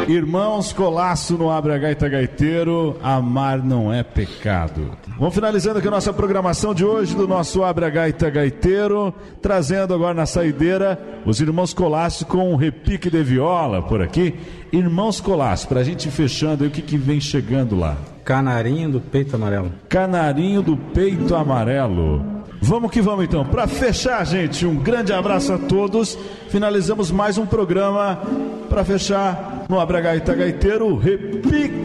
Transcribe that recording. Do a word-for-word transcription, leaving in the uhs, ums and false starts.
Irmãos Colasso no Abre a Gaita Gaiteiro, amar não é pecado. Vamos finalizando aqui a nossa programação de hoje do nosso Abre a Gaita Gaiteiro, trazendo agora na saideira os Irmãos Colasso com um repique de viola por aqui. Irmãos Colasso, pra gente ir fechando aí, o que que vem chegando lá? Canarinho do Peito Amarelo. Canarinho do Peito Amarelo. Vamos que vamos então. Para fechar, gente, um grande abraço a todos. Finalizamos mais um programa para fechar no Abre a Gaita Gaiteiro, repique